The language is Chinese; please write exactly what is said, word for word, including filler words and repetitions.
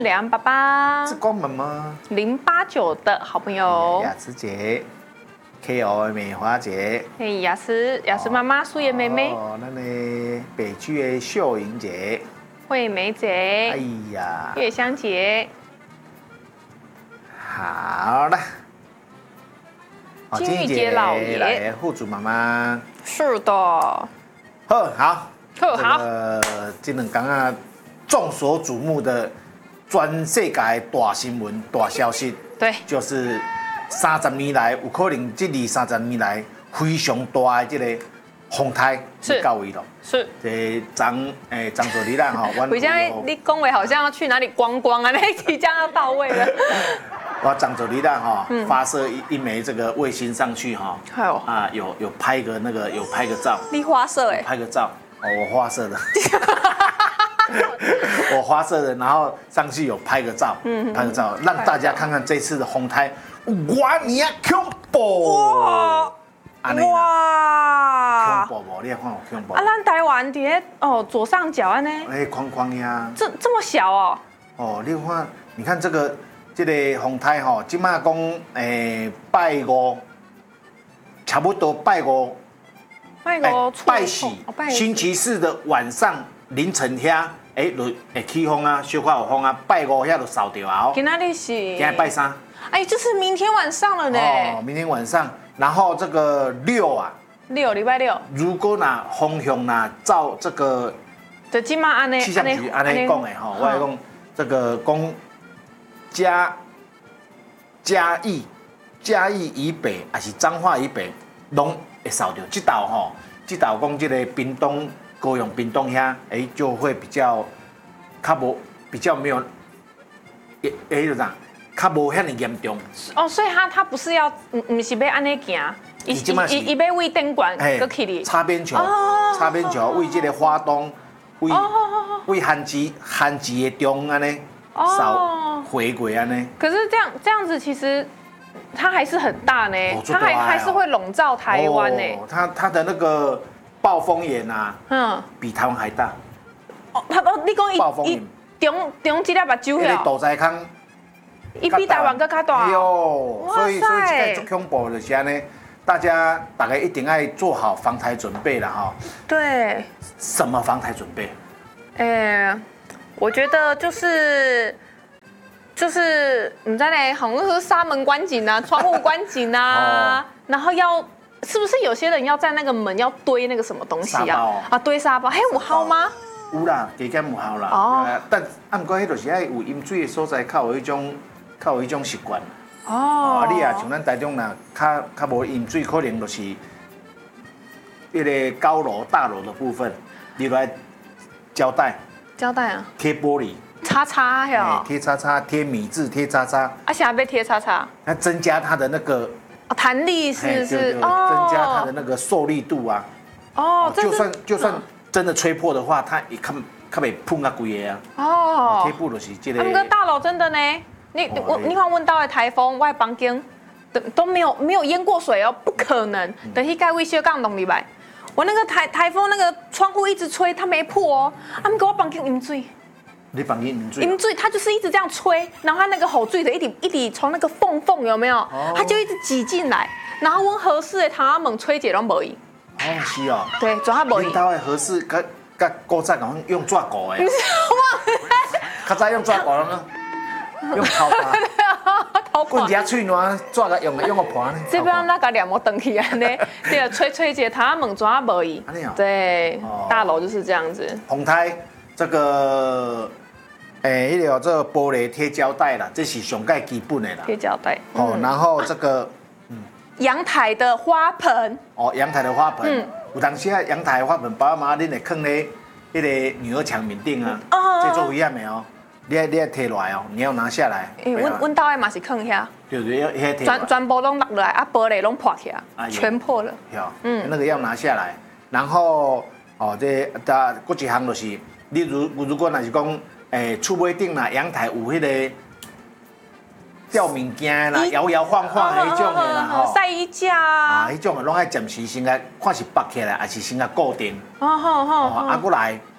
梁爸爸、 志光妈妈、 零八九的好朋友雅慈姐、K O 的美华姐， 嘿，雅思雅思妈妈、素颜妹妹、 哦，那呢北区的秀莹姐， 惠美哎姐、 呀， 月香姐， 好了，哦金玉姐老爷来护主妈妈， 是的， 好好， 好好， 呃，这两天啊，众所瞩目的全世界的大新闻、大消息， 对， 就是三十年来有可能这二三十年来非常大的这个风台是到位了。 是。 这张诶张助理啦吼，我我现在你恭维好像要去哪里观光啊？那即将要到位了。 我张助理啦哈， 嗯发射一一枚这个卫星上去哈， 还有啊有有拍个那个有拍个照， 你花色哎， 拍个照哦，我花色的。我花色的，然后上去有拍个照，嗯，拍个照，让大家看看这次的红台，哇，你呀恐怖， 哇，哇， 恐怖不？你也看有恐怖？ 啊，咱台湾伫咧哦左上角安尼， 哎，框框呀， 这这么小哦， 哦，你看，你看这个这个红台吼，今麦讲诶拜五，差不多拜五， 拜个拜四，星期四的晚上凌晨遐。哎，就会起风啊，小可有风啊，拜五遐就扫掉啊。 今仔日是， 今天拜三。 哎，就是明天晚上了呢。 哦，明天晚上，然后这个六啊， 六礼拜六， 如果呐风向呐照这个， 就今嘛安尼， 气象局安尼讲的吼，我来讲这个讲嘉嘉义嘉义以北还是彰化以北，拢会扫掉。这道吼，这道讲这个屏东。高雄、屏东遐，哎，就会比较，较无比较没有，哎哎，就啥，较无遐尼严重。 哦，所以他他不是要，唔唔是要安尼行，伊伊伊要为灯管搁起哩。 擦边球，擦边球为这个花东，为为旱季旱季的中安尼扫回归安尼。 可是这样这样子其实。它还是很大呢，它还还是会笼罩台湾呢。 它它的那个暴风眼啊，嗯，比台湾还大。 哦，他哦，你讲暴风眼， 中中一粒目睭了。 大灾坑， 伊比台湾更较大。 哟，所以所以这个最恐怖的就是呢，大家大概一定要做好防台准备了哈。 对。 什么防台准备？ 诶，我觉得就是。就是你在那，好像是纱门关紧啊，窗户关紧啊，哦、然后要是不是有些人要在那个门要堆那个什么东西啊？哦、啊，堆沙包，嘿，有效吗？ 有啦，加减有效啦。哦。但按过迄就是爱有饮水的所在，较有迄种，较有迄种习惯。哦。啊，你啊，像咱台中啦，较较无饮水，可能就是一个高楼大楼的部分，你来胶带。 胶带啊。 贴玻璃。 叉叉呀， 贴叉叉，贴米字，贴叉叉。 啊，现在被贴叉叉， 那增加它的那个弹力是是哦，增加它的那个受力度啊。 哦， 就算就算真的吹破的话，它也看看袂碰啊贵的啊。哦，贴布就是这个。 那个大楼真的呢，你我你看问到的台风外房间都都没有没有淹过水哦，不可能。等一盖维修杠弄里来，我那个台台风那个窗户一直吹，它没破哦，他们给我房间淹水。 你房间饮水， 饮水，它就是一直这样吹，然后它那个口水的一滴一滴从那个缝缝有没有？哦、它就一直挤进来，然后温合适的唐阿猛吹解拢无用。 哦，是哦。 对，主要无用。 领导的合适，甲甲古早讲用抓狗的。不是我。较早用抓狗呢，用头盘。头盘。棍子喙软，抓个用用个盘呢。 这边那个两毛登起安尼，对，吹吹解唐阿猛抓无用。对，大楼就是这样子。 红台这个。诶，迄个这个玻璃贴胶带啦，这是上盖基本的啦。 贴胶带。 哦，然后这个， 嗯，阳台的花盆。 哦，阳台的花盆。嗯。有当时啊，阳台的花盆，爸爸妈妈恁会放咧迄个女儿墙面顶啊。哦。这做危险的哦，你要你要摕落来哦，你要拿下来。 诶，阮阮兜的嘛是放遐。 对对，要遐摕。 全全部拢落来，啊，玻璃拢破起来，全破了。 有。嗯。那个要拿下来，然后哦，这搭过一项就是，你如如果若是讲。诶，厝尾顶啦，阳台有迄个吊物件啦，摇摇晃晃的迄种的啦， 吼，晒衣架啊，迄种的拢爱暂时先甲看是绑起来，还是先甲固定。哦好好。啊，过来